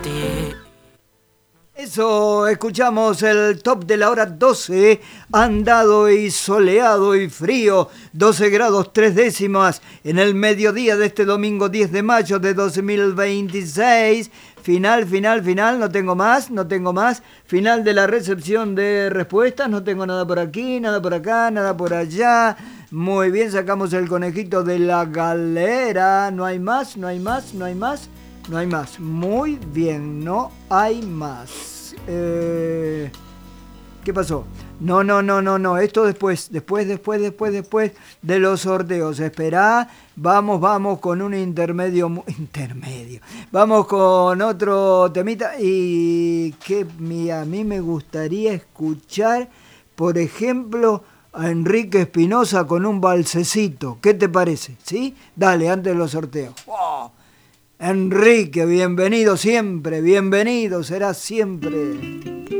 ti. Eso, escuchamos el top de la hora 12, andado y soleado y frío, 12 grados 3 décimas en el mediodía de este domingo 10 de mayo de 2026. Final, no tengo más. Final de la recepción de respuestas, no tengo nada por aquí, nada por acá, nada por allá. Muy bien, sacamos el conejito de la galera. No hay más. Muy bien, no hay más. ¿Qué pasó? No. Esto después de los sorteos. Esperá. Vamos con un intermedio. Vamos con otro temita. Y que a mí me gustaría escuchar, por ejemplo, a Enrique Espinosa con un balsecito. ¿Qué te parece? ¿Sí? Dale, antes de los sorteos. ¡Wow! Enrique, bienvenido siempre, bienvenido será siempre.